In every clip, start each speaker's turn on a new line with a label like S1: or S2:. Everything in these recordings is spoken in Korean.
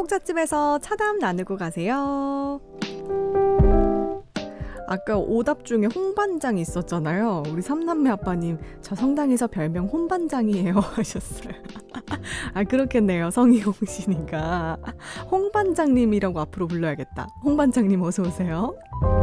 S1: 행복찻집에서 차담 나누고 가세요. 아까 오답 중에 홍반장이 있었잖아요. 우리 삼남매 아빠님, 저 성당에서 별명 홍반장이에요 하셨어요. 아, 그렇겠네요. 성이 홍씨니까. 홍반장님이라고 앞으로 불러야겠다. 홍반장님 어서 오세요.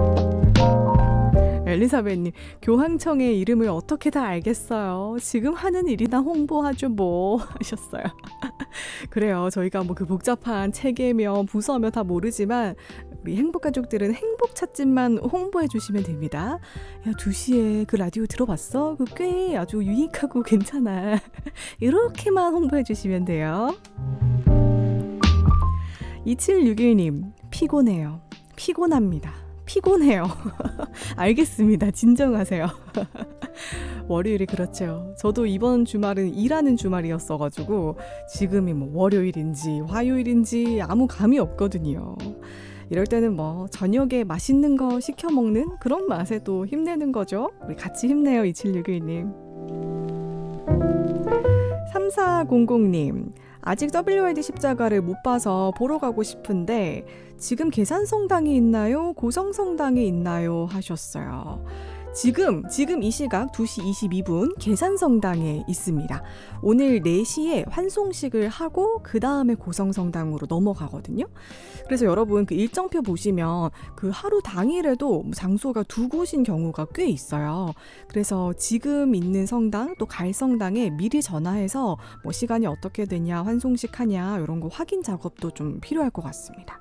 S1: 엘리사벳님, 교황청의 이름을 어떻게 다 알겠어요. 지금 하는 일이나 홍보하죠 뭐 하셨어요. 그래요. 저희가 뭐 그 복잡한 체계며 부서며 다 모르지만 우리 행복가족들은 행복찻집만 홍보해 주시면 됩니다. 야, 2시에 그 라디오 들어봤어? 그 꽤 아주 유익하고 괜찮아. 이렇게만 홍보해 주시면 돼요. 2761님, 피곤해요. 피곤합니다. 피곤해요. 알겠습니다. 진정하세요. 월요일이 그렇죠. 저도 이번 주말은 일하는 주말이었어가지고 지금이 뭐 월요일인지 화요일인지 아무 감이 없거든요. 이럴 때는 뭐 저녁에 맛있는 거 시켜 먹는 그런 맛에 또 힘내는 거죠. 우리 같이 힘내요. 2761님. 3400님, 아직 WID 십자가를 못 봐서 보러 가고 싶은데 지금 계산성당이 있나요? 고성성당이 있나요? 하셨어요. 지금 이 시각 2시 22분 계산성당에 있습니다. 오늘 4시에 환송식을 하고 그 다음에 고성성당으로 넘어가거든요. 그래서 여러분 그 일정표 보시면 그 하루 당일에도 장소가 2곳인 경우가 꽤 있어요. 그래서 지금 있는 성당 또 갈 성당에 미리 전화해서 뭐 시간이 어떻게 되냐, 환송식 하냐 이런 거 확인 작업도 좀 필요할 것 같습니다.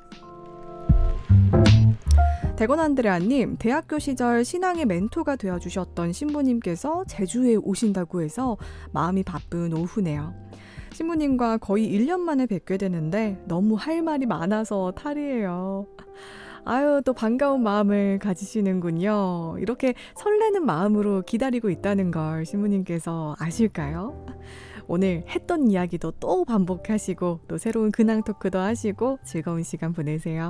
S1: 대건 안드레아님, 대학교 시절 신앙의 멘토가 되어주셨던 신부님께서 제주에 오신다고 해서 마음이 바쁜 오후네요. 신부님과 거의 1년 만에 뵙게 되는데 너무 할 말이 많아서 탈이에요. 아유, 또 반가운 마음을 가지시는군요. 이렇게 설레는 마음으로 기다리고 있다는 걸 신부님께서 아실까요? 오늘 했던 이야기도 또 반복하시고 또 새로운 근황 토크도 하시고 즐거운 시간 보내세요.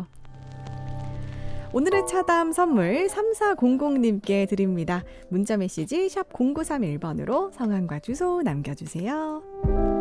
S1: 오늘의 차담 선물 3400님께 드립니다. 문자 메시지 샵 0931번으로 성함과 주소 남겨주세요.